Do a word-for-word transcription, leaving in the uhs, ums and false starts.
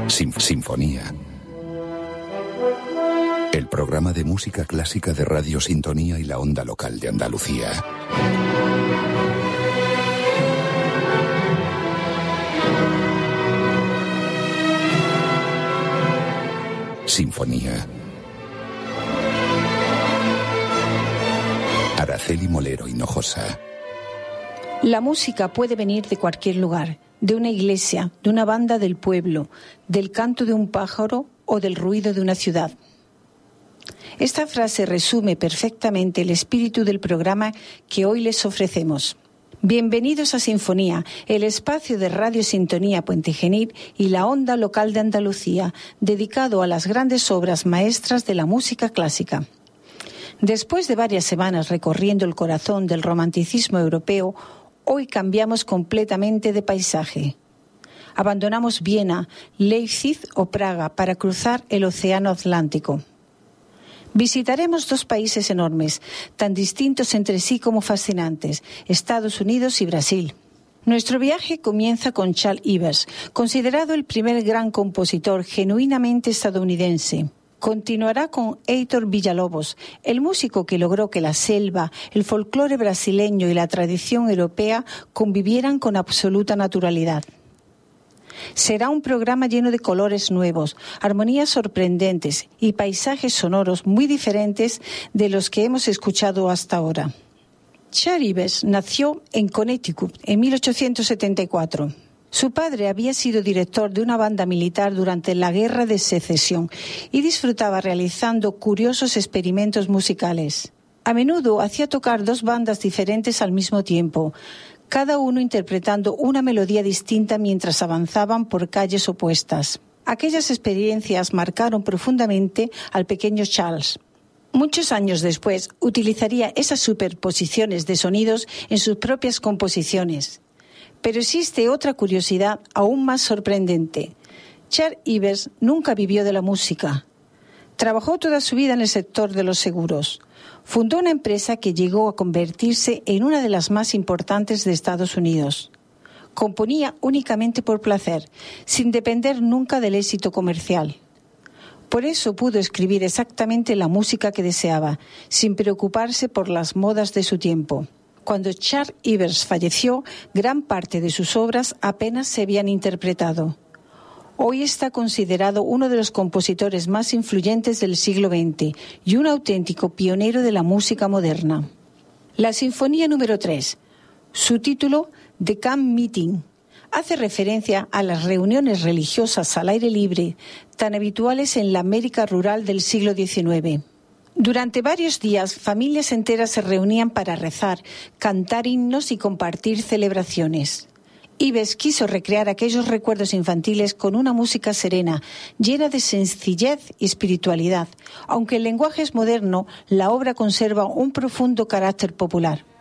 Sinf- Sinfonía. El programa de música clásica de Radio Sintonía y la Onda Local de Andalucía. Sinfonía. Araceli Molero Hinojosa. La música puede venir de cualquier lugar, de una iglesia, de una banda del pueblo, del canto de un pájaro o del ruido de una ciudad. Esta frase resume perfectamente el espíritu del programa que hoy les ofrecemos. Bienvenidos a Sinfonía, el espacio de Radio Sintonía Puente Genil y la Onda Local de Andalucía, dedicado a las grandes obras maestras de la música clásica. Después de varias semanas recorriendo el corazón del romanticismo europeo, hoy cambiamos completamente de paisaje. Abandonamos Viena, Leipzig o Praga para cruzar el Océano Atlántico. Visitaremos dos países enormes, tan distintos entre sí como fascinantes, Estados Unidos y Brasil. Nuestro viaje comienza con Charles Ives, considerado el primer gran compositor genuinamente estadounidense. Continuará con Heitor Villa-Lobos, el músico que logró que la selva, el folclore brasileño y la tradición europea convivieran con absoluta naturalidad. Será un programa lleno de colores nuevos, armonías sorprendentes y paisajes sonoros muy diferentes de los que hemos escuchado hasta ahora. Charles Ives nació en Connecticut en mil ochocientos setenta y cuatro. Su padre había sido director de una banda militar durante la Guerra de Secesión y disfrutaba realizando curiosos experimentos musicales. A menudo hacía tocar dos bandas diferentes al mismo tiempo, cada uno interpretando una melodía distinta mientras avanzaban por calles opuestas. Aquellas experiencias marcaron profundamente al pequeño Charles. Muchos años después, utilizaría esas superposiciones de sonidos en sus propias composiciones. Pero existe otra curiosidad aún más sorprendente. Charles Ives nunca vivió de la música. Trabajó toda su vida en el sector de los seguros. Fundó una empresa que llegó a convertirse en una de las más importantes de Estados Unidos. Componía únicamente por placer, sin depender nunca del éxito comercial. Por eso pudo escribir exactamente la música que deseaba, sin preocuparse por las modas de su tiempo. Cuando Charles Ives falleció, gran parte de sus obras apenas se habían interpretado. Hoy está considerado uno de los compositores más influyentes del siglo veinte y un auténtico pionero de la música moderna. La Sinfonía número tres, su título, The Camp Meeting, hace referencia a las reuniones religiosas al aire libre tan habituales en la América rural del siglo diecinueve. Durante varios días, familias enteras se reunían para rezar, cantar himnos y compartir celebraciones. Ives quiso recrear aquellos recuerdos infantiles con una música serena, llena de sencillez y espiritualidad. Aunque el lenguaje es moderno, la obra conserva un profundo carácter popular.